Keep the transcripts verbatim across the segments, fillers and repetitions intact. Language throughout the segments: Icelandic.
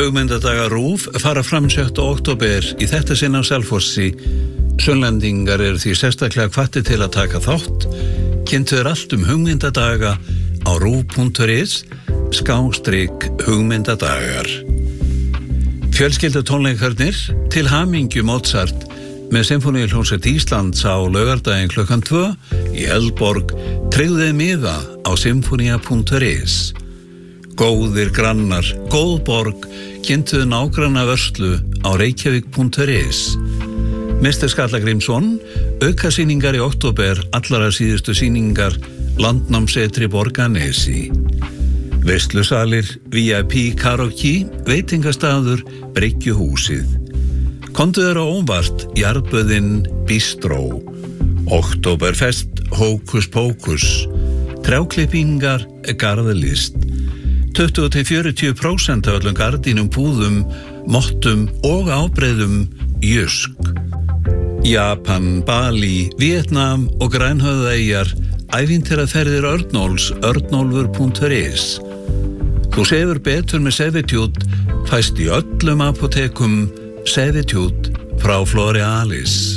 Hugmyndadaga RÚV fara fram sjötta október í þetta sinn á Selfossi. Sunnlendingar eru því sérstaklega hvattir til að taka þátt. Kynntu er allt um hugmyndadaga á ruv punktur is skástrik hugmyndadagar. Fjölskyldutónleikarnir til hamingju Mozart með Sinfóníuhljómsveit Íslands á laugardaginn klukkan tvö í Eldborg tryggði miða á sinfonia punktur is. Góðir grannar, góð borg, kynntuðu nágranna vörslu á reykjavík punktur is. mister Skalla Grímsson, aukasýningar í október, allara síðustu sýningar, landnámsetri Borgarnesi. Veislusalir, V I P karaoke, veitingastaður, Bryggjuhúsið. Komdu þér á óvart, Jarðböðin Bistró. Októberfest, Hókus Pókus. Trjáklippingar, Garðlist. tuttugu til fjörutíu prósent af öllum gardínum, púðum, mottum og ábreiðum Jysk. Japan, Bali, Vietnam og Grænhöfðaeyjar, ævintýraferðir Örnólfs, örnólfur punktur is. Þú sefur betur með Sevitjút, fæst í öllum apotekum Sevitjút frá Florealis.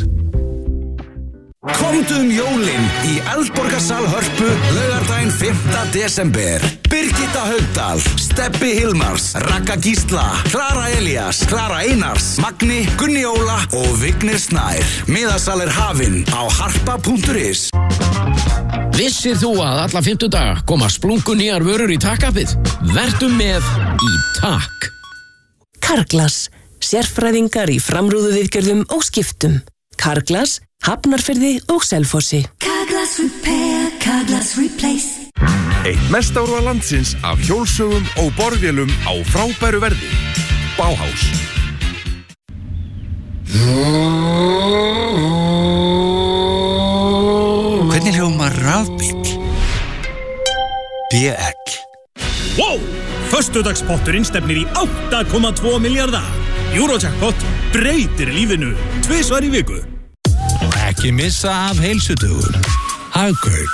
Komdu um jólin í Eldborgarsal Hörpu laugardaginn fimmta desember. Birgitta Haugdal, Stebbi Hilmars, Ragga Gísla, Klara Elías, Klara Einars, Magni, Gunni Óla og Vignir Snær. Miðasal er hafinn á harpa punktur is. Vissir þú að alla fimmtudaga koma splungun nýjar vörur í takkapið? Vertu með í takk. Carglass, sérfræðingar í framrúðuviðgerðum og skiptum. Carglass, Hafnarfirði og Selfossi. Carglass Repair, Carglass Replace. Eitt mesta úrval landsins af hjólsögum og borðvélum á frábæru verði. Bauhaus. Hvernig hljómar rafbíll? B L. Wow! Föstudagspotturinn stefnir í átta komma tvo milljarða. Eurojackpot breytir lífinu tvisvar í viku. Og ekki missa af heilsudögum. Hagkaup.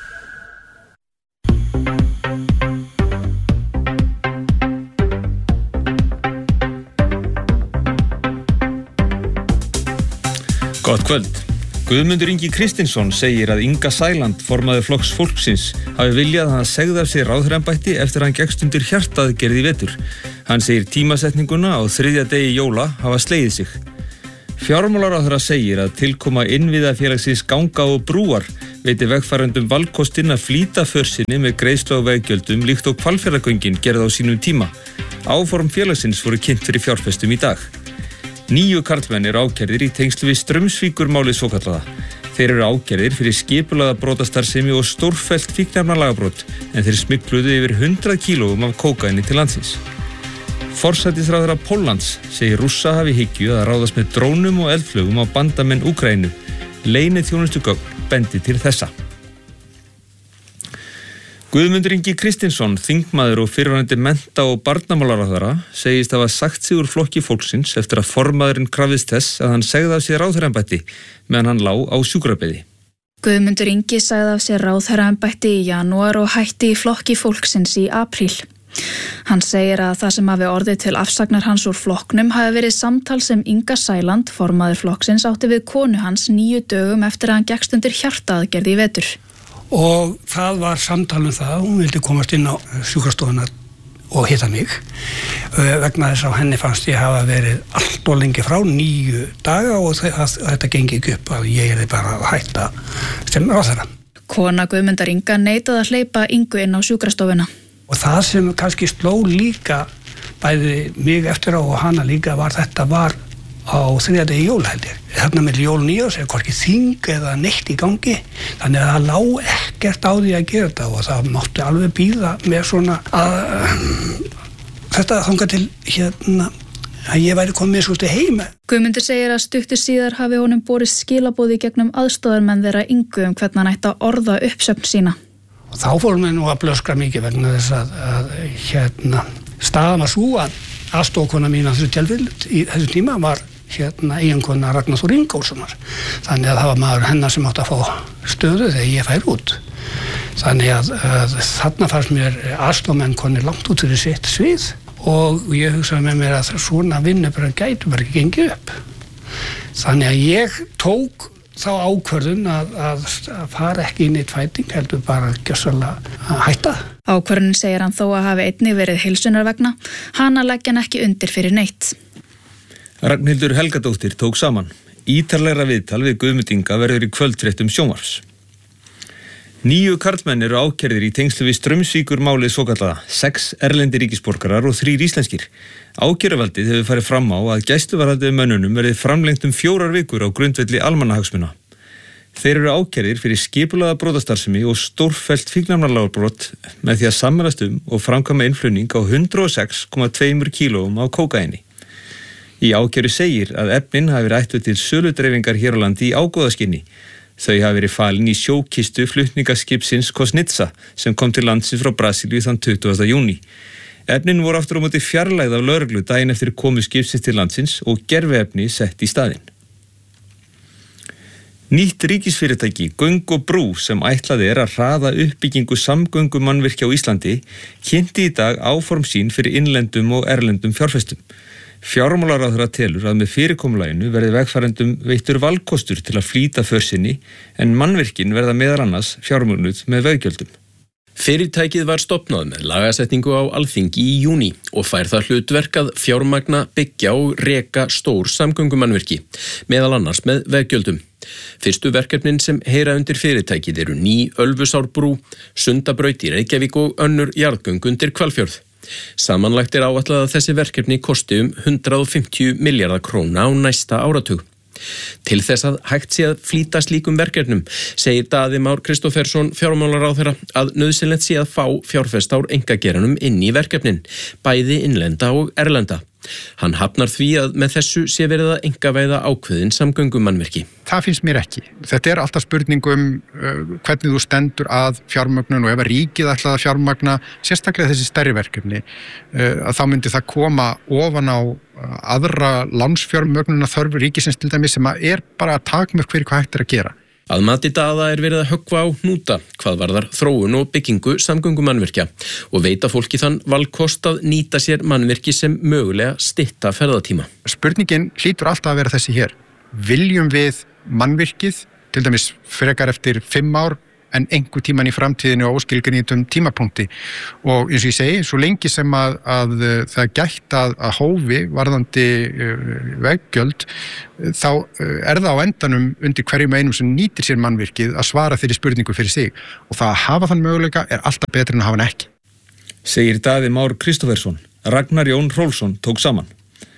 Gott kvöld. Guðmundur Ingi Kristinsson segir að Inga Sæland, formaður Flokks Fólksins, hafi viljað að hann segði af sér ráðherraembætti eftir að hann gekkst undir hjartaaðgerð í vetur. Hann segir tímasetninguna á þriðja degi jóla hafa slegið sig. Fjármálaráðherra segir að tilkoma innviðafélagsins Ganga og brúar veiti vegfarendum valkostinn að flýta för sinni með greiðslu á veggjöldum líkt og Hvalfjarðargöngin gerði á sínum tíma. Áform félagsins voru kynnt fyrir fjárfestum í dag. Níu karlmenn eru ákærðir í tengslu við Straumsvíkurmálið svokallaða. Þeir eru ákærðir fyrir skipulagða brotastarfsemi og stórfellt fíkniefnalagabrot, en þeir smygluðu yfir hundrað kílóum af kókaíni til landsins. Forsætisráðherra Póllands segir Rússa hafi hyggju að ráðast með drónum og eldflugum á bandamenn Úkraínu. Leyniþjónustugögn bendi til þessa. Guðmundur Ingi Kristinsson, þingmaður og fyrrverandi mennta- og barnamálaráðherra, segist hafa sagt sig úr Flokki Fólksins eftir að formaðurinn krafðist þess að hann segði af sér ráðherraembætti meðan hann lá á sjúkrabeði. Guðmundur Ingi sagði af sér ráðherraembætti í janúar og hætti í Flokki Fólksins í apríl. Hann segir að það sem hafi orðið til afsagnar hans úr flokknum hafi verið samtal sem Inga Sæland, formaður flokksins, átti við konu hans níu dögum eftir að hann gekkst undir hjartaaðgerð í vetur. Og það var samtal um það, hún vildi komast inn á sjúkrastofuna og hitta mig vegna þess að henni fannst ég hafa verið allt og lengi frá níu daga og þetta gengi ekki upp að ég er bara að hætta sem ráðherra. Kona Guðmundar Inga neitaði að hleypa Ingu inn á sjúkrastofuna. Og það sem kannski sló líka bæði mig eftir á og hana líka var þetta var á þriðja degi jóla held ég. Þarna með jól nýjárs er hvorki þing eða neitt í gangi, þannig að það lá ekkert á því að gera þetta og það mátti alveg bíða með svona að þetta þangað til hérna að ég væri komið svolítið heima. Guðmundur segir að stuttu síðar hafi honum borist skilaboð í gegnum aðstoðarmenn þeirra Ingu um hvernig hann ætti að orða uppsögn sína. Og þá fórum við nú að blöskra mikið vegna þess að, að hérna staðan var svo að aðstofkona mín að þessu tilvild í þessu tíma var hérna eiginkona Ragnar Þór Ingólfssonar. Þannig að það var maður hennar sem átti að fá stöðu þegar ég fær út. Þannig að, að þarna fannst mér aðstofmenn konir langt út fyrir sitt svið og ég hugsaði með mér að svona vinnubrögð gætu bara ekki gengið upp. Þannig að ég tók þá ákvörðun að, að, að fara ekki inn í tvæting, heldur bara gjörsamlega að hætta. Ákvörðun segir hann þó að hafi einnig verið heilsunar vegna, hana leggja hann ekki undir fyrir neitt. Ragnhildur Helgadóttir tók saman. Ítarlegra viðtal við Guðmund Inga verður í kvöldfréttum sjónvarps. Níu karlmenn eru ákærðir í tengslu við Straumsvíkur málið svokallaða, sex erlendir ríkisborgarar og þrír íslenskir. Ákæruvaldið hefur farið fram á að gæsluvarðhaldi mönnunum verið framlengt um fjórar vikur á grundvelli almannahagsmuna. Þeir eru ákærðir fyrir skipulagða brotastarfsemi og stórfellt fíkniefnalagabrot með því að sammælast um og framkvæma innflutning á hundrað og sex komma tvö kílóum af kókaíni. Í ákæru segir að efnin hafi verið ætluð til söludreifingar hér á landi í ágóðaskyni. Þau hafi verið falin í sjókistu flutningaskipsins Kosnitsa sem kom til landsins frá Brasilíu þann tuttugasta júní. Efnin voru aftur á móti fjarlægð af lögreglu daginn eftir komu skipsins til landsins og gerviefni sett í staðinn. Nýtt ríkisfyrirtæki Göng og Brú sem ætlað er að hraða uppbyggingu samgöngumannvirkja á Íslandi kynnti í dag áform sín fyrir innlendum og erlendum fjárfestum. Fjármálaráðherra telur að með fyrirkomulaginu verði vegfarendum veittur valkostur til að flýta för sinni en mannvirkin verða meðal annars fjármögnuð með veggjöldum. Fyrirtækið var stofnað með lagasetningu á Alþingi í júní og fær það hlutverk að fjármagna, byggja og reka stór samgöngumannvirki, meðal annars með veggjöldum. Fyrstu verkefnin sem heyra undir fyrirtækið eru ný Ölfusárbrú, Sundabraut í Reykjavík og önnur jarðgöng undir Hvalfjörð. Samanlagt er áætlað að þessi verkefni kosti um hundrað og fimmtíu milljarða króna á næsta áratug. Til þess að hægt sé að flýta slíkum verkefnum segir Daði Már Kristófersson fjármálaráðherra að nauðsynlegt sé að fá fjárfesta úr einkageiranum inn í verkefnin, bæði innlenda og erlenda. Hann hafnar því að með þessu sé verið að einkavæða ákveðin samgöngumannvirki. Það finnst mér ekki. Þetta er alltaf spurning um uh, hvernig þú stendur að fjármögnun og ef að ríkið ætlaði að fjármagna, sérstaklega þessi stærri verkefni, uh, að þá myndi það koma ofan á uh, aðra lánsfjármögnuna þörfu ríkisins til dæmis sem að er bara að takmörk fyrir hvað hægt er að gera. Að mati Daða er verið að höggva á hnúta hvað varðar þróun og byggingu samgöngumannvirkja og veita fólki þann valkost að nýta sér mannvirki sem mögulega stytta ferðatíma. Spurningin hlýtur alltaf að vera þessi hér. Viljum við mannvirkið, til dæmis frekar eftir fimm ár, en einhver tíman í framtíðinu og óskilgreintum tímapunkti. Og eins og ég segi, svo lengi sem að, að það gætt að, að hófi varðandi uh, veggjöld, þá uh, er það á endanum undir hverjum einum sem nýtir sér mannvirkið að svara þeirri spurningu fyrir sig. Og það að hafa þann möguleika er alltaf betur en að hafa hann ekki. Segir Daði Már Kristófersson. Ragnar Jón Hrólfsson tók saman.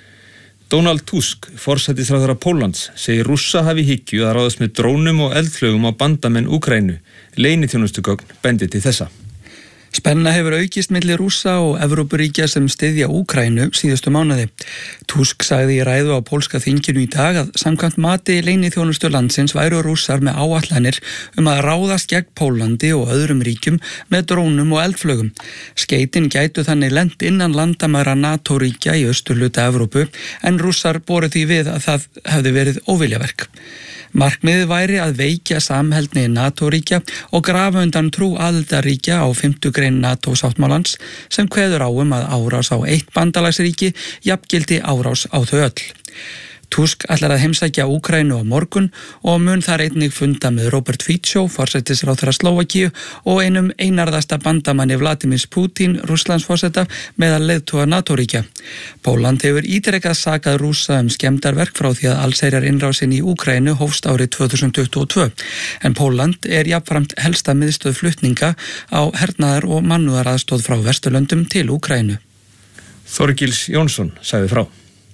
Donald Tusk, forsætisráðherra Póllands, segir Rússa hafi hyggju að ráðast með drónum og eldflögum á bandamenn Úkraínu. Leyniþjónustugögn bendi til þessa. Spenna hefur aukist milli Rússa og Evrópuríkja sem styðja Úkraínu síðustu mánuði. Tusk sagði í ræðu á pólska þinginu í dag að samkvæmt mati leyniþjónustu landsins væru Rússar með áætlanir um að ráðast gegn Póllandi og öðrum ríkjum með drónum og eldflögum. Skeytin gætu þannig lent innan landamæra NATO-ríkja í austurhluta Evrópu en Rússar boru því við að það hefði verið óviljaverk. Markmiðið væri að veikja samheldni NATO-ríkja og grafa undan trú aðildarríkja á fimmtu grein NATO-sáttmálans sem kveður á um að árás á eitt bandalagsríki jafngildi árás á þau öll. Tusk ætlar að heimsækja Úkraínu á morgun og mun þar einnig funda með Robert Fico, forsætisráðherra Slóvakíu og einum einarðasta bandamanni Vladimir Putin, Rússlandsforseta, meðal leiðtoga NATO-ríkja. Pólland hefur ítrekað sakað Rússa um skemmdarverk frá því að allsherjar innrásin í Úkraínu hófst árið tvö þúsund tuttugu og tvö, en Pólland er jafnframt helsta miðstöð flutninga á hernaðar- og mannúðaraðstoð frá Vesturlöndum til Úkraínu. Þorgils Jónsson sagði frá.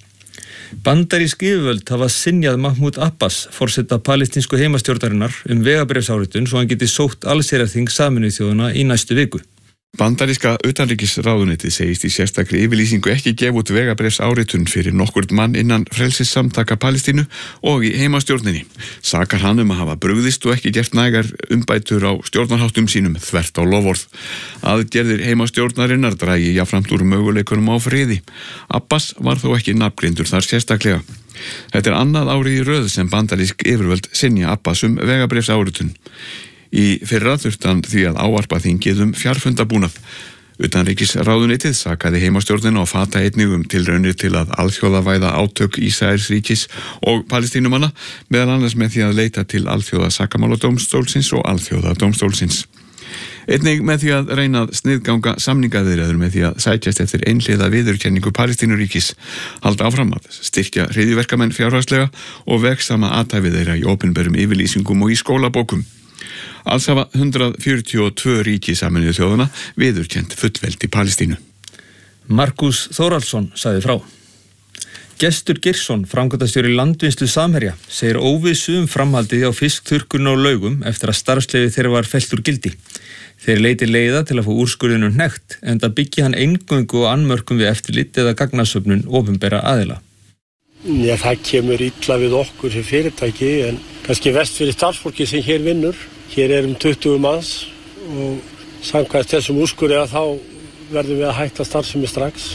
Bandarísk yfirvöld hafa synjað Mahmoud Abbas, forseta palestínsku heimastjórnarinnar, um vegabréfsáritun svo hann geti sótt allsherjarþing Sameinuðu þjóðanna í næstu viku. Bandaríska utanríkisráðuneytið segist í sérstakri yfirlýsingu ekki gefa út vegabréfsáritun fyrir nokkurn mann innan frelsissamtaka Palestínu og í heimastjórninni. Sakar hann um að hafa brugðist og ekki gert nægar umbætur á stjórnarháttum sínum þvert á loforð. Aðgerðir heimastjórnarinnar dragi jafnframt úr möguleikunum á friði. Abbas var þó ekki nafngreindur þar sérstaklega. Þetta er annað árið í röð sem bandarísk yfirvöld synja Abbas um vegabréfsáritun. Í fyrra þurfti hann því að ávarpa þingið um fjarfundabúnað. Utanríkisráðuneytið sakaði heimastjórnina og fata einnig um tilraunir til að alþjóðavæða átök Ísraelsríkis og Palestínumanna, meðal annars með því að leita til alþjóða sakamáladómstólsins og alþjóðadómstólsins. Einnig með því að reyna að sniðganga samningaviðræður með því að sækjast eftir einhliða viðurkenningu Palestínuríkis, halda áfram að styrkja hryðjuverkamenn fjárhagslega og vegsama athæfi þeirra í opinberum yfirlýsingum og í skólabókum. Alls hafa hundrað fjörutíu og tvö ríki Sameinuðu þjóðanna viðurkennt fullveldi Palestínu. Markus Þórhallsson sagði frá. Gestur Geirsson, framkvæmdastjóri landvinnslu Samherja, segir óvissu um framhaldið á fiskþurrkurinn á Laugum eftir að starfsleyfi þeirra var fellt úr gildi. Þeir leiti leiða til að fá úrskurðinu hnekkt, enda byggja hann eingöngu og annmörkum við eftirlit eða gagnasöfnun opinbera aðila. Já, það kemur illa við okkur sem fyrirtæki, en kannski verst fyrir starfsfólki sem hér vinnur. Hér er um tuttugu manns og samkvæmt þessum úrskurði að þá verðum við að hætta starfsemi strax.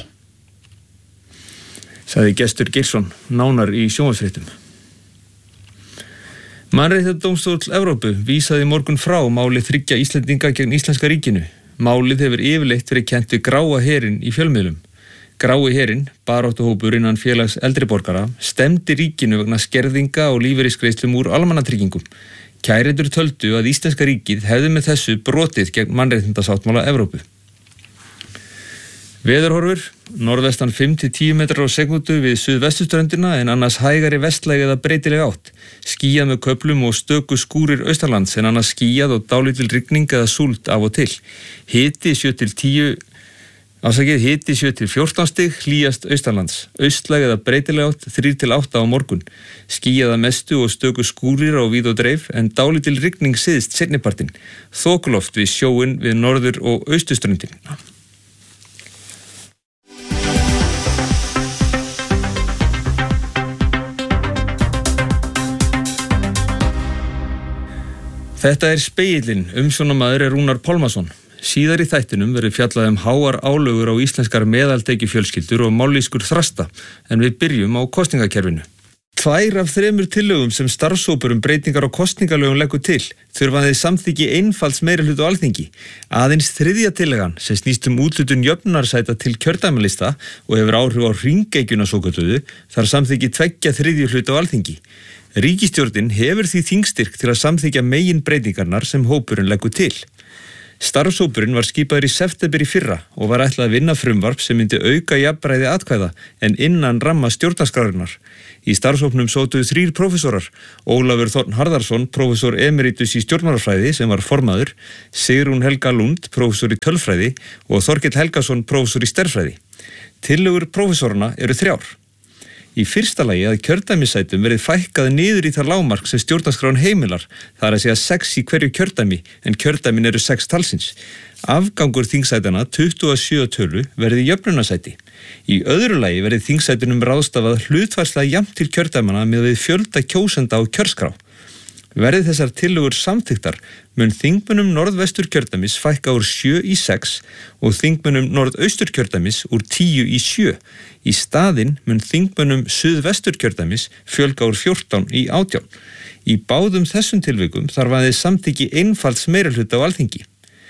Sagði gestur Geirsson, nánar í sjónvarpsfréttum. Mannréttindadómstóll Evrópu vísaði í morgun frá máli þriggja Íslendinga gegn Íslenska ríkinu. Málið hefur yfirleitt verið kennt við gráa herinn í fjölmiðlum. Grái herinn, baráttuhópur innan félags eldri borgara, stemdi ríkinu vegna skerðinga og lífeyrisgreiðslum úr almannatryggingum. Kærendur töldu að Íslenska ríkið hefði með þessu brotið gegn mannréttindasáttmála Evrópu. Veðurhorfur, norðvestan fimm til tíu metrar á sekúndu við suðvestuströndina en annars hægari vestlæg eða breytileg átt. Skýjað með köflum og stöku skúrir austanlands en annars skýjað og dálítil rigning eða súld af og til. Hiti sjö til tíu Ásakið hiti sjö til fjórtán stig, hlýjast austanlands. Austlæg eða breytileg átt þrjú til átta á morgun. Skýjað að mestu og stöku skúrir á víð og dreif en dálítil rigning syðst seinnipartinn. Þokuloft við sjóinn við norður- og austuströndin. Þetta er Spegillinn, umsjónamaður er Rúnar Pálmason. Síðar í þættinum verður fjallað um háar álögur á íslenskar meðaltekjufjölskyldur og mállýskur þrasta, en við byrjum á kosningakerfinu. Tvær af þremur tillögum sem starfshópur um breytingar á kosningalögum leggur til þurfa þeir samþykki einfalds meirihluta á Alþingi. Aðeins þriðja tillagan sem snýst um úthlutun jöfnunarsæta til kjördæmalista og hefur áhrif á hringekjuna svokölluðu þarf samþykki tveggja þriðju hluta á Alþingi. Ríkisstjórnin hefur því þingstyrk til að samþykja megin breytingarnar sem hópurinn leggur til. Starfshópurinn var skipaður í september í fyrra og var ætlað að vinna frumvarp sem myndi auka jafnræði atkvæða en innan ramma stjórnarskrárinnar. Í starfshópnum sótuðu þrír prófessorar, Ólafur Þórn Harðarsson, prófessor emeritus í stjórnmálafræði sem var formaður, Sigrún Helga Lund, prófessor í tölfræði og Þorkell Helgason, prófessor í stærðfræði. Tillögur prófessorana eru þrjár. Í fyrsta lagi að kjördæmissætum verið fækkað niður í það lágmark sem stjórnarskrán heimilar, það er að segja sex í hverju kjördæmi, en kjördæmin eru sex talsins. Afgangur þingsætana tuttugu og sjö tölu verið jöfnunarsæti. Í öðru lagi verið þingsætunum ráðstafað hlutfærslega jafnt til kjördæmana með við fjölda kjósenda á kjörskrá. Verði þessar tillögur samþykktar mun þingmönnum norðvestur kjördæmis fækka úr sjö í sex og þingmönnum norðaustur kjördæmis úr tíu í sjö. Í staðinn mun þingmönnum suðvestur kjördæmis fjölga úr fjórtán í átján. Í báðum þessum tilvikum þarf aðeins samþykki einfalds meirihluta á Alþingi.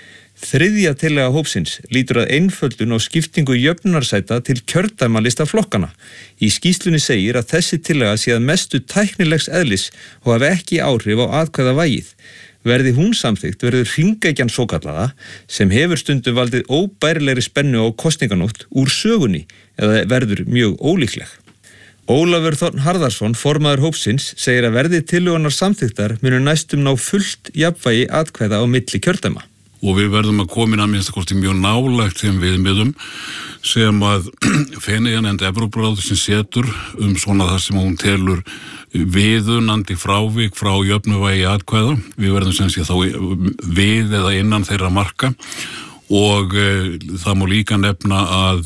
Þriðja tillaga hópsins lítur að einföldun á skiptingu jöfnunarsæta til kjördæmalista flokkana. Í skýrslunni segir að þessi tillaga sé að mestu tæknilegs eðlis og hafi ekki áhrif á atkvæðavægið. Verði hún samþykkt verður hringekjan svokallaða sem hefur stundum valdið óbærilegri spennu á kosninganótt úr sögunni eða verður mjög ólíkleg. Ólafur Þórn Harðarsson, formaður hópsins, segir að verði tillögunar samþykktar munu næstum ná fullt jafnvægi atkvæða á milli kjördæma. Og við verðum að koma inn að minnsta kosti mjög nálægt þeim viðmiðum sem að Feneyjanefnd Evrópuráðsins setur um svona það sem hún telur viðunandi frávik frá jöfnuvægi atkvæða. Við verðum sem sé þá við eða innan þeirra marka og e, það má líka nefna að,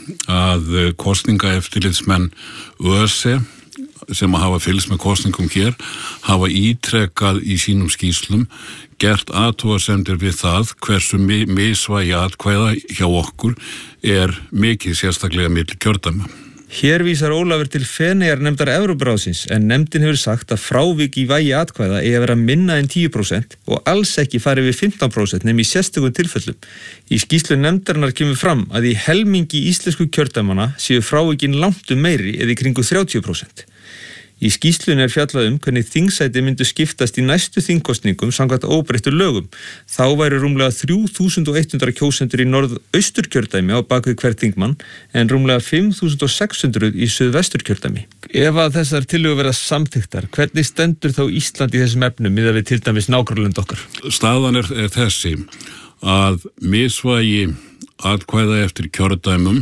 að kosningaeftirlitsmenn ÖSE sem að hafa fylgst með kosningum hér hafa ítrekkað í sínum skýrslum gert athugasemdir við það hversu misvægi atkvæða hjá okkur er mikið sérstaklega milli kjördæma. Hér vísar Ólafur til Feneyjarnefndar Evrópuráðsins en nefndin hefur sagt að frávik í vægi atkvæða eigi að vera minna en tíu prósent og alls ekki fari við fimmtán prósent nema í sérstökum tilfellum. Í skýrslu nefndarinnar kemur fram að í helmingi íslensku kjördæmanna séu frávikin langt um meiri eða í kringu þrjátíu prósent. Í skýrslunni er fjallað um hvernig þingsæti myndu skiptast í næstu þingkostningum samkvæmt óbreyttu lögum. Þá væru rúmlega þrjú þúsund hundrað kjósendur í norðausturkjördæmi á bakvið hver þingmann en rúmlega fimm þúsund sex hundruð í suðvesturkjördæmi. Ef að þessar tillögur verða samþykktar, hvernig stendur þá Ísland í þessum efnum miðað við til dæmis nágrannalönd okkar? Staðan er, er þessi að misvægi atkvæða eftir kjördæmum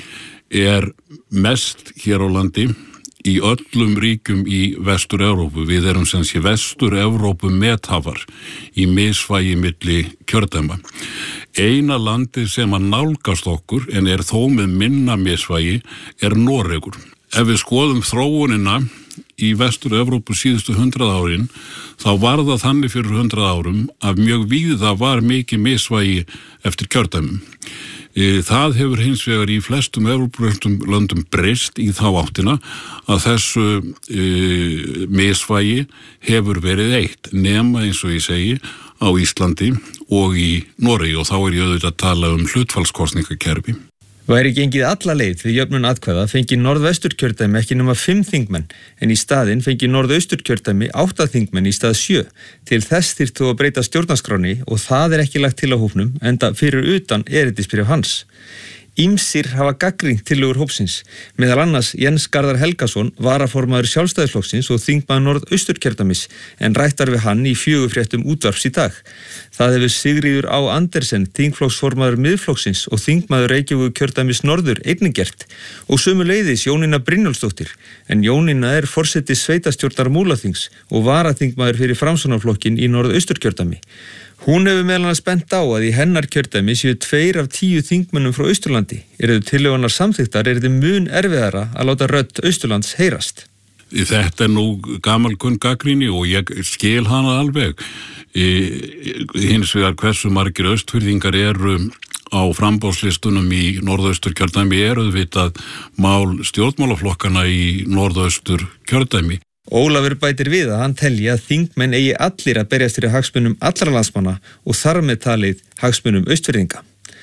er mest hér á landi í öllum ríkjum í Vestur-Evrópu. Við erum sem sé Vestur-Evrópu methafar í misvægi milli kjördæma. Eina landi sem að nálgast okkur en er þó með minna misvægi er Noregur. Ef við skoðum þróunina í Vestur-Evrópu síðustu hundrað árin, þá var það þannig fyrir hundrað árum að mjög víða var mikið misvægi eftir kjördæmum. Það hefur hins vegar í flestum Evrópustum löndum breyst í þá áttina að þessu e, misvægi hefur verið eitt nema eins og ég segi á Íslandi og í Noregi og þá er ég auðvitað að tala um hlutfallskosningakerfi. Væri gengið alla leið við jöfnun atkvæða fengi norðvesturkjördæmi ekki nema fimm þingmenn en í staðinn fengi norðausturkjördæmi átta þingmenn í stað sjö. Til þess þyrfti þó að breyta stjórnarskráni og það er ekki lagt til á hópnum enda fyrir utan erindisbréf hans. Ýmsir hafa gagnrýnt tillögur hópsins, meðal annars Jens Garðar Helgason, varaformaður Sjálfstæðisflokksins og þingmaður norðausturkjördæmis, en rættar við hann í fjögurfréttum útvarps í dag. Það hefur Sigríður Á. Andersen, þingflokksformaður Miðflokksins og þingmaður Reykjavíkurkjördæmis norður einnig gert, og sömuleiðis Jónína Brynjólfsdóttir, en Jónína er forseti sveitastjórnar Múlaþings og varaþingmaður fyrir Framsóknarflokkinn í norðausturkjördæmi. Hún hefur meðal annars bent á að í hennar kjördæmi séu tveir af tíu þingmönnum frá Austurlandi. Eru tillögunar samþykktar er þið mun erfiðara að láta rödd Austurlands heyrast. Þetta er nú gamalkunn gagnrýni og ég skil hana alveg. Hins vegar hversu margir austfirðingar eru á framboðslistunum í norðausturkjördæmi eru auðvitað mál stjórnmálaflokkana í norðausturkjördæmi. Ólafur bætir við að hann telji að þingmenn eigi allir að berjast fyrir hagsmunum allra landsmanna og þar með talið hagsmunum austfirðinga.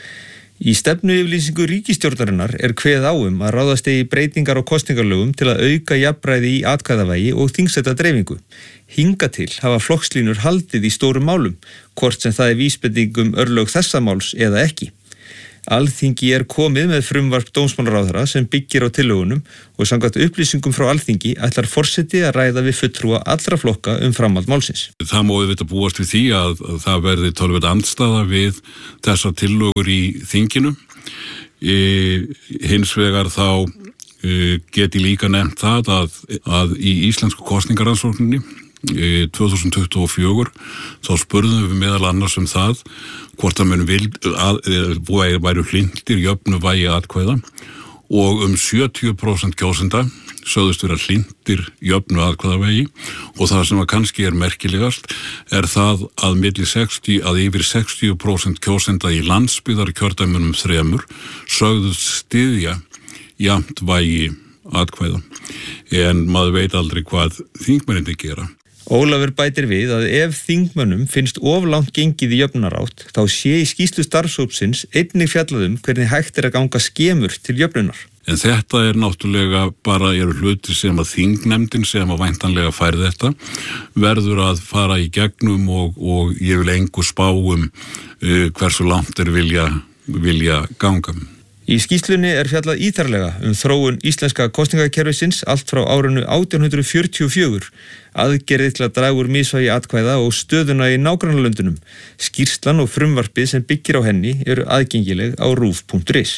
Í stefnuyfirlýsingu ríkisstjórnarinnar er kveðið á um að ráðast eigi breytingar á kosningalögum til að auka jafnræði í atkvæðavægi og þingsæta dreifingu. Hinga til hafa flokkslínur haldið í stórum málum, hvort sem það er vísbending um örlög þessa máls eða ekki. Alþingi er komið með frumvarp dómsmálaráðherra sem byggir á tillögunum og samkvæmt upplýsingum frá Alþingi ætlar forseti að ræða við fulltrúa allra flokka um framhald málsins. Það má auðvitað búast við því að, að það verði töluvert andstaða við þessar tillögur í þinginu. E, hins vegar þá e, geti líka nefnt það að, að í íslensku kosningarannsókninni tvö þúsund tuttugu og fjögur þá spurðum við meðal annars um það hvort að mun vild að, að væru hlindir jöfnu vægi atkvæða og um sjötíu prósent kjósenda sögðust vera hlindir jöfnu atkvæðavægi og það sem að kannski er merkilegast er það að milli sextíu að yfir sextíu prósent kjósenda í landsbyggðarkjördæmunum þremur sögðust styðja jafnt vægi atkvæða en maður veit aldrei hvað þingmennirnir gera. Ólafur bætir við að ef þingmönnum finnst of langt gengið í jöfnunarátt þá sé í skýrslu starfshópsins einnig fjallaðum hvernig hægt er að ganga skemur til jöfnunar. En þetta er náttúrulega bara eru hluti sem að þingnefndin sem að væntanlega fær þetta verður að fara í gegnum og, og ég vil engu spá um uh, hversu langt er vilja, vilja ganga. Í skýrslunni er fjallað ítarlega um þróun íslenska kosningakerfisins allt frá árinu átján hundruð fjörutíu og fjögur, aðgerðið til að draga úr misvægi atkvæða og stöðuna í nágrannalöndunum. Skýrslan og frumvarpið sem byggir á henni eru aðgengileg á rúv punktur is.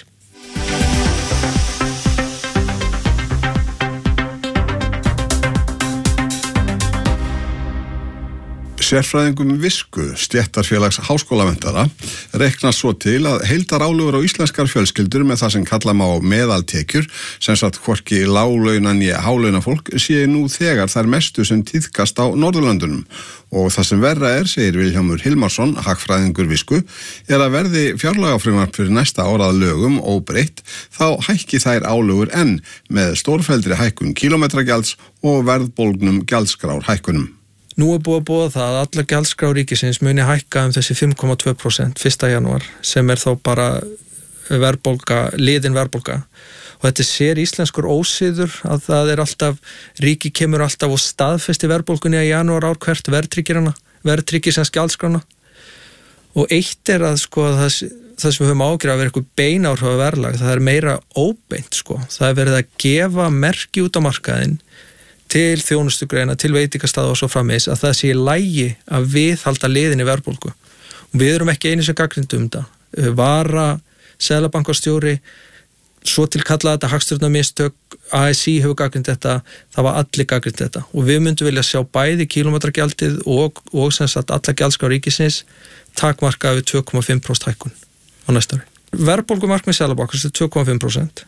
Sérfræðingum Visku, stéttarfélags háskólamenntaða, reiknast svo til að heildarálögur á íslenskar fjölskyldur með það sem kalla má meðaltekjur, sem sagt hvorki láglaunan né hálaunafólk, séu nú þegar þær mestu sem tíðkast á Norðurlöndunum. Og það sem verra er, segir Vilhjálmur Hilmarsson, hagfræðingur Visku, er að verði fjárlagafrumvarp fyrir næsta árað lögum óbreytt, þá hækki þær álögur enn með stórfelldri hækkun kílómetragjalds og verðbólgnum gjaldskrár hækkunum. Nú er búið að búa það að allar gjaldskrár ríkisins muni hækka um þessi fimm komma tvö prósent fyrsta janúar sem er þá bara verðbólga, liðin verðbólga og þetta sér íslenskur ósiður að það er alltaf, ríki kemur alltaf og staðfesti verðbólgunni að janúar ár hvert verðtryggir hana, verðtryggir sem gjaldskrárna og eitt er að sko það, það sem við höfum ágjörð að vera eitthvað beináhrif að verðlag, það er meira óbeint sko, það er verið að gefa merki út á markaðinn til þjónustugreina, til veitingastaða og svo frammeins að það sé í lagi að viðhalda liðinni verðbólgu. Og við erum ekki einu sem gagnrýndu um þetta. Vara, seðlabankastjóri, svo til kalla þetta hagstjórnarmistök, A S I hefur gagnrýnt þetta, það var allir gagnrýnt þetta. Og við myndum vilja sjá bæði kílómetragjaldið og, og sem sagt alla gjaldskrár ríkisins takmarkað við tvö komma fimm prósent hækkun á næsta ári. Verðbólgumarkmið seðlabankans er tvö komma fimm prósent.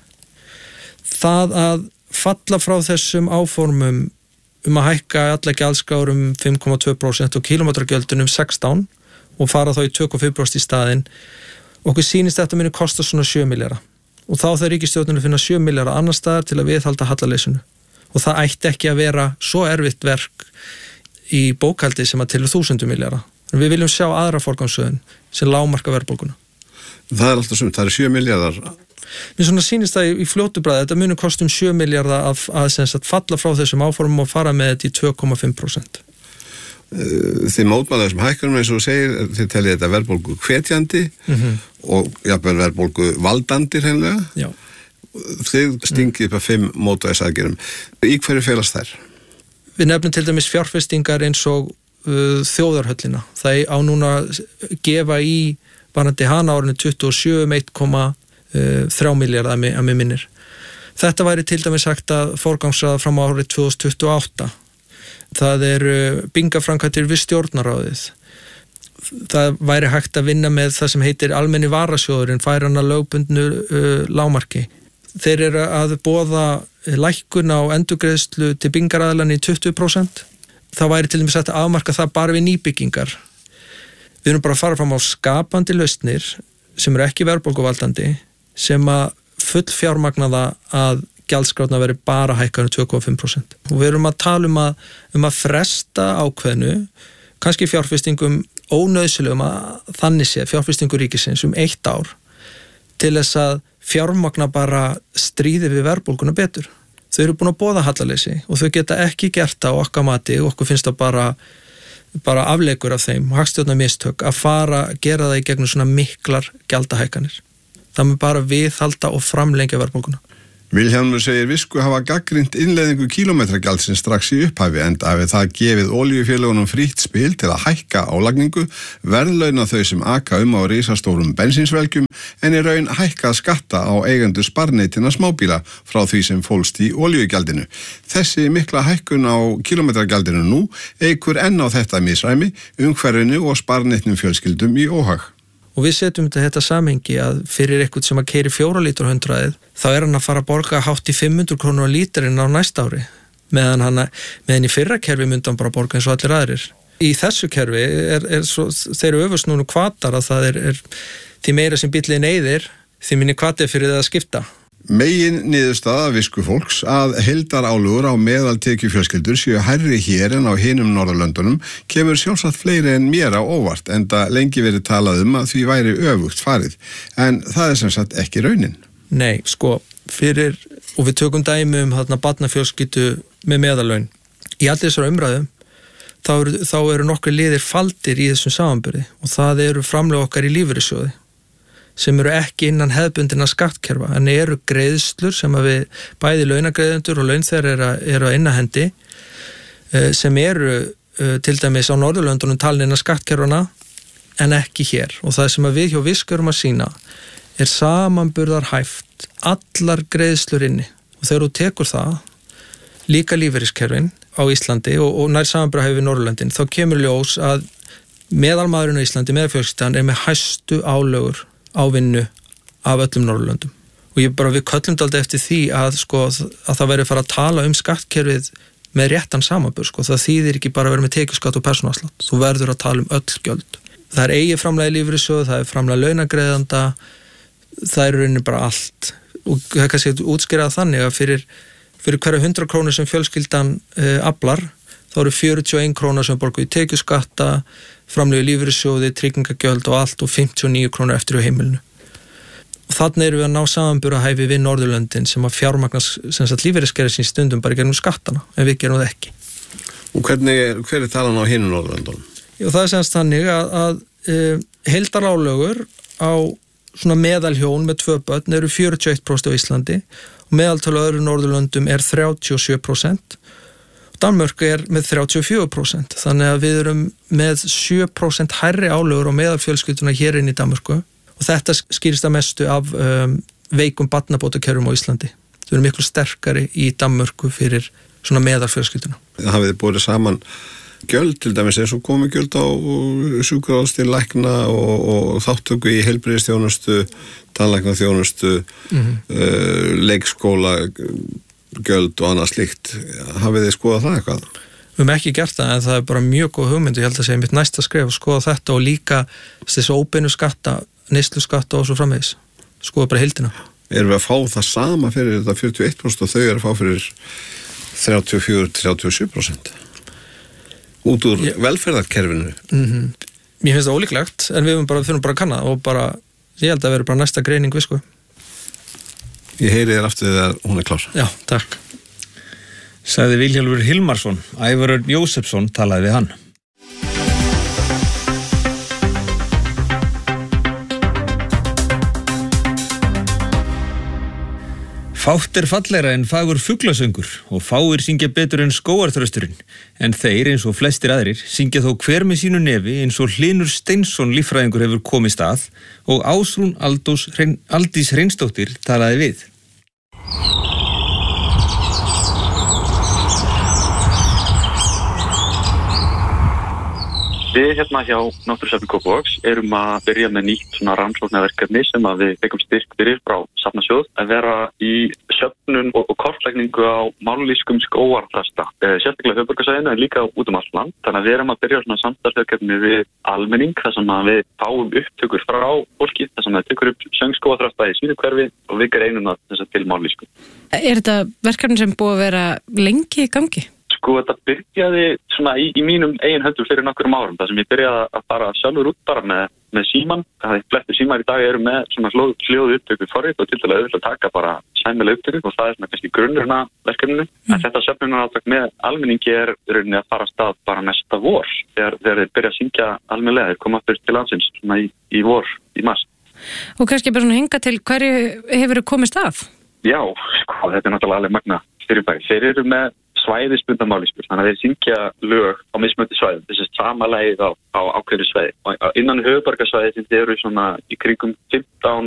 Það að falla frá þessum áformum um að hækka alla gjaldskrár um fimm komma tvö prósent og kílómetragjöldin um sextán og fara þá í tvö komma fimm prósent í staðinn. Okkur sýnist þetta muni kosta svona sjö milljarða og þá þarf ríkisstjórnin að finna sjö milljarða annar staðar til að viðhalda hallaleysinu og það ætti ekki að vera svo erfitt verk í bókhaldi sem að tilur þúsundu milljarða. Við viljum sjá aðra forgangsröðun sem lágmarka verðbólguna. Það er alltaf sumt, það er sjö milljarðar. Mér svona sýnist það í fljótu bræði, þetta munur kostum sjö milljarða að, að, að falla frá þessum áformum og fara með þetta í tvö komma fimm prósent. Þið mótmælaðu þessum hækkunum eins og segir, þið tellið þetta verðbólgu hvetjandi mm-hmm. og jafnvel verðbólgu valdandi hreinlega. Já. Þið stingið upp að fimm mótvægisaðgerðum. Í hverju felast þær? Við nefnum til dæmis fjárfestingar eins og uh, þjóðarhöllina. Það á núna gefa í varandi hana árinu tuttugu og sjö um eitt komma þrjá milljarða að mig minnir. Þetta væri til dæmis hægt að forgangsraða fram á árið tvö þúsund tuttugu og átta. Það eru bingaframkvæmdir við stjórnarráðið. Það væri hægt að vinna með það sem heitir almenni varasjóðurinn, færa hana lögbundnu uh, lágmarki. Þeir eru að boða lækkun á endurgreiðslu til bingaraðlan í tuttugu prósent. Það væri til dæmis hægt að afmarka það bara við nýbyggingar. Við erum bara að fara fram á skapandi lausnir sem eru ekki verðbólguvaldandi sem að full fjármagnaða að gjaldskrárna veri bara hækkanum tvö komma fimm prósent. Og við erum að tala um að, um að fresta ákveðnu, kannski fjárfestingum ónauðsynlegum að þannig sé, fjárfestingu ríkisins um eitt ár til þess að fjármagna bara stríði við verðbólguna betur. Þau eru búin að boða hallaleysi og þau geta ekki gert það á okkar mati og okkur finnst það bara bara afleikur af þeim, hagstjórnarmistök að fara að gera það í gegnum svona miklar gjaldahækkanir. Það með bara viðhalda og framlengja verðbólguna. Vilhjálmur segir Visku hafa gagnrýnt innleiðingu kílómetragjaldsins strax í upphafi enda hafi það gefið olíufélagunum frítt spil til að hækka álagningu, verðlauna þau sem aka um á risastórum bensínsvelgjum en í raun hækkað skatta á eigendur sparneytina smábíla frá því sem fólst í olíugjaldinu. Þessi mikla hækkun á kílómetragjaldinu nú eikur enn á þetta misræmi, umhverfinu og sparneytnum fjölskyldum í óhag. Og við setjum þetta samhengi að fyrir eitthvað sem að keyri fjóra lítur hundraðið, þá er hann að fara að borga hátt í fimm hundruð krónur á líturinn á næsta ári, meðan, hann, meðan í fyrra kerfi myndi hann bara borga eins og allir aðrir. Í þessu kerfi er, er svo, þeir eru öfust núna kvatar að það er, er því meira sem bíllinn eyðir, því minni kvatið fyrir það að skipta. Megin niðurstaða Visku fólks að heildarálögur á meðaltekjufjölskyldur séu hærri hér en á hinum Norðurlöndunum kemur sjálfsagt fleiri en mér á óvart enda lengi verið talað um að því væri öfugt farið. En það er sem sagt ekki raunin. Nei, sko, fyrir, og við tökum dæmi um þarna barnafjölskyldu með meðalaun. Í allir þessar umræðum þá eru, þá eru nokkri liðir faldir í þessum samanburði og það eru framlög okkar í lífeyrissjóði sem eru ekki innan hefðbundina skattkerfa en eru greiðslur sem að við bæði launagreiðendur og launþegar eru, eru að innahendi sem eru til dæmis á Norðurlöndunum talin innan skattkerfana en ekki hér og það sem að við hjá Visku erum að sýna er samanburðar hæft allar greiðslur inni og þegar þú tekur það líka lífeyriskerfin á Íslandi og, og nær samanburðarhæfi við Norðurlöndin, þá kemur ljós að meðalmaðurinn á Íslandi, meðalfjölskyldan, er með hæstu álögur á vinnu af öllum Norðurlöndum. Og ég bara, við köllum dálítið eftir því að, sko, að það verður fara að tala um skattkerfið með réttan samanburð, sko. Það þýðir ekki bara að vera með tekjuskatt og persónuafslátt. Þú verður að tala um öll gjöld. Það er eigið framlag í lífeyrissjóð, það er framlag launagreiðanda, það er rauninni bara allt. Og það er kannski útskýrað þannig að fyrir, fyrir hverja hundrað krónur sem fjölskyldan uh, aflar, þá eru fjörutíu og ein króna sem borgu í tekjuskatta, framlag í lífeyrissjóði, tryggingagjöld og allt og fimmtíu og níu krónur eftir á heimilinu. Og þannig erum við að ná samanburðarhæfi við Norðurlöndin sem að fjármagnast lífeyriskerfið sín stundum bara gerum skatana, en við gerum það ekki. Og hvernig, hver er talan á hinum Norðurlöndunum? Jú, það er semst þannig að, að e, heildarálögur á svona meðalhjón með tvö börn eru fjörutíu og eitt prósent á Íslandi og meðaltölu öðru Norðurlöndum er þrjátíu og sjö prósent. Danmörk er með þrjátíu og fjögur prósent, þannig að við erum með sjö prósent hærri álögur á meðalfjölskylduna hér inn í Danmörku. Og þetta skýrist að mestu af um, veikum barnabótakerfum á Íslandi. Þau eru miklu sterkari í Danmörku fyrir svona meðalfjölskylduna. Hafið þið borið saman gjöld, til dæmis eins og komið gjöld á sjúkrahússtyrk, lækna og, og þáttöku í heilbrigðisþjónustu, tannlæknaþjónustu, mm-hmm. uh, leikskóla, gjöld og annað slíkt. Hafið þið skoðað það eitthvað? Við höfum ekki gert það, en það er bara mjög góð hugmynd. Ég held að segja mitt næsta skref að skoða þetta og líka þessu óbeinu skatta, neyslu skatta og svo framvegis. Skoða bara heildina. Erum við að fá það sama fyrir þetta fjörutíu og eitt prósent og þau eru að fá fyrir þrjátíu og fjögur til þrjátíu og sjö prósent? Út úr ég... velferðarkerfinu? Mm-hmm. Mér finnst það ólíklegt, en við bara, þurfum bara að kanna og bara, ég held að vera bara næsta greining við sko. Ég heyri þér aftur þegar hún er klár. Já, takk. Sagði Vilhjálfur Hilmarsson, Ævar Örn Jósefsson talaði við hann. Fátt er fallegra en fagur fuglasöngur og fáir syngja betur en skógarþrösturinn, en þeir eins og flestir aðrir syngja þó hver með sínu nefi eins og Hlynur Steinsson líffræðingur hefur komist að og Ásrún Aldós, Aldís Hreinsdóttir talaði við. Við hérna hjá Náttúrusafni Kópavogs erum að byrja með nýtt svona rannsóknarverkefni sem að við fengum styrk fyrir frá Safnasjóð að vera í söfnun og, og kortlækningu á mállýskum skógarþrasta, eh, sérstaklega höfuðborgarsvæðinu en líka út um allt land. Þannig að við erum að byrja svona samstarfsverkefni við almenning þar sem að við fáum upptökur frá fólki, þar sem að tökur upp söngskógarþrasta í sínu hverfi og við greinum það þess að til mállýskum. Er þetta verkefni sem búið að vera lengi í gangi? Sko þetta byrjaði svona í, í mínum eigin höndum fyrir nokkurum árum, þar sem ég byrjaði að fara sjálfur út bara með, með síman. Það er flestir símar í dag eru með svona hljóðu upptöku forrit og til dæla auðvitað að taka bara sæmilega upptöku og það er svona kannski grunnurinn að verkefninu. Mm. En þetta söfnunaráttak með almenningi er rauninni að fara af stað bara næsta vor þegar, þegar þeir byrja að syngja almennilega, þeir koma aftur til landsins svona í, í vor, í mars. Og kannski bara svona hinga til hverju hefur komist af? Já, sko, þetta er náttúrulega alveg magna fyrirbæri. Þeir eru með svæðisbundna mállýskur, þannig að þeir syngja lög á mismöndi svæðum, þess að sama lagið á, á ákveðnu svæði. Og innan höfuðborgarsvæði þeir eru svona í kringum fimmtán